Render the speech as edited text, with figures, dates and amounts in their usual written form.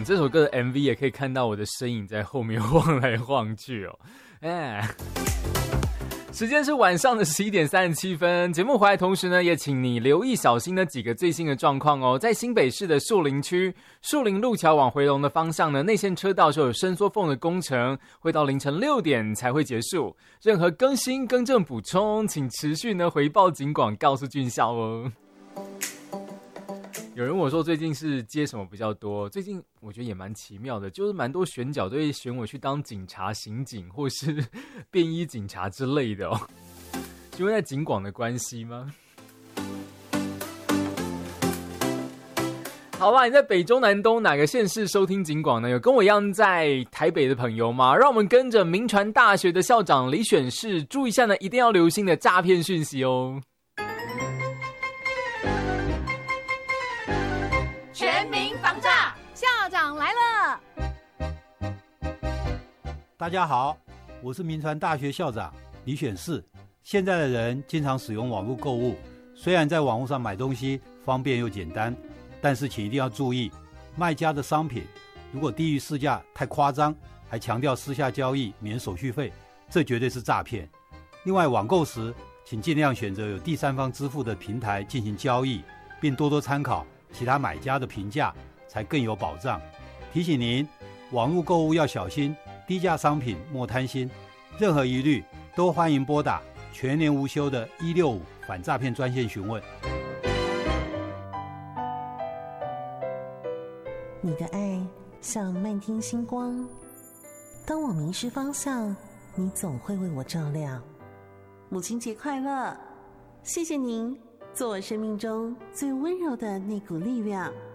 这首歌的 MV 也可以看到我的身影在后面晃来晃去哦。时间是晚上的11:37，节目回来同时呢，也请你留意小心的几个最新的状况哦。在新北市的树林区，树林路桥往回龙的方向呢，内线车道是有伸缩缝的工程，会到凌晨6点才会结束。任何更新、更正、补充，请持续呢回报警广，告诉军校哦。有人问我说最近是接什么比较多？最近我觉得也蛮奇妙的，就是蛮多选角都会选我去当警察、刑警或是便衣警察之类的哦。因为在警广的关系吗？好吧，你在北中南东哪个县市收听警广呢？有跟我一样在台北的朋友吗？让我们跟着铭传大学的校长李选士注意一下呢，一定要留心的诈骗讯息哦。 全民防诈，校长来了。 大家好，我是铭传大学校长李选士。现在的人经常使用网络购物，虽然在网络上买东西方便又简单，但是请一定要注意，卖家的商品如果低于市价太夸张，还强调私下交易免手续费，这绝对是诈骗。另外，网购时请尽量选择有第三方支付的平台进行交易，并多多参考其他买家的评价，才更有保障。提醒您，网络购物要小心，低价商品莫贪心。任何疑虑都欢迎拨打全年无休的165反诈骗专线询问。 你的爱像漫天星光，当我迷失方向，你总会为我照亮。母亲节快乐！谢谢您，做我生命中最温柔的那股力量。